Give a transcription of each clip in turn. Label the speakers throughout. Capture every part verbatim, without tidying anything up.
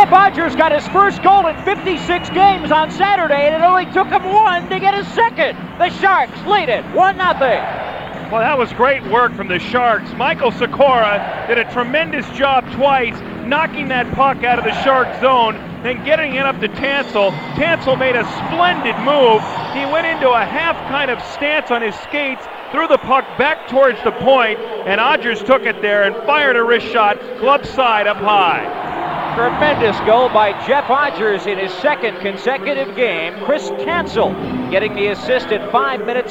Speaker 1: Jeff Odgers got his first goal in fifty-six games on Saturday, and it only took him one to get his second. The Sharks lead it one nothing.
Speaker 2: Well, that was great work from the Sharks. Michael Sikora did a tremendous job twice, knocking that puck out of the Shark zone, then getting it up to Tansel. Tansel made a splendid move. He went into a half kind of stance on his skates, threw the puck back towards the point, and Odgers took it there and fired a wrist shot, glove side up high.
Speaker 1: Tremendous goal by Jeff Odgers in his second consecutive game. Chris Tansel getting the assist at five minutes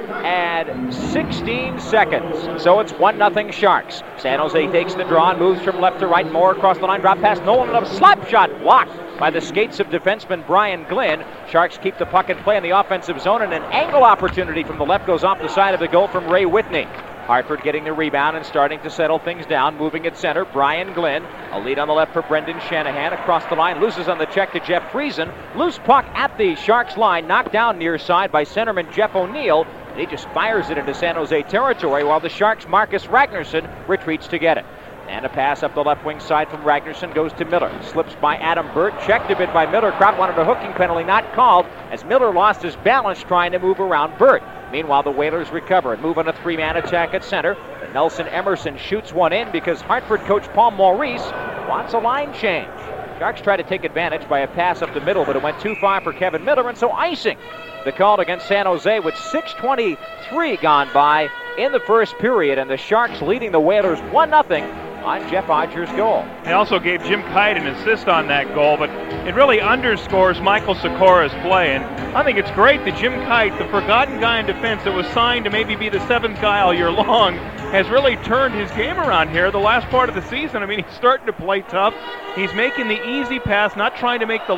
Speaker 1: and sixteen seconds. So it's one nothing Sharks. San Jose takes the draw and moves from left to right. More across the line, drop pass, Nolan, and a slap shot blocked by the skates of defenseman Brian Glynn. Sharks keep the puck in play in the offensive zone, and an angle opportunity from the left goes off the side of the goal from Ray Whitney. Hartford getting the rebound and starting to settle things down. Moving at center, Brian Glynn. A lead on the left for Brendan Shanahan. Across the line, loses on the check to Jeff Friesen. Loose puck at the Sharks line, knocked down near side by centerman Jeff O'Neill. And he just fires it into San Jose territory while the Sharks' Marcus Ragnarsson retreats to get it. And a pass up the left wing side from Ragnarsson goes to Miller. Slips by Adam Burt. Checked a bit by Miller. Crowd wanted a hooking penalty, not called, as Miller lost his balance trying to move around Burt. Meanwhile, the Whalers recover and move on a three-man attack at center. But Nelson Emerson shoots one in because Hartford coach Paul Maurice wants a line change. Sharks try to take advantage by a pass up the middle, but it went too far for Kevin Miller, and so icing the call against San Jose with six twenty-three gone by in the first period, and the Sharks leading the Whalers one nothing on Jeff Odgers' goal.
Speaker 2: They also gave Jim Kite an assist on that goal, but it really underscores Michael Sikora's play. And I think it's great that Jim Kite, the forgotten guy in defense that was signed to maybe be the seventh guy all year long, has really turned his game around here the last part of the season. I mean, he's starting to play tough. He's making the easy pass, not trying to make the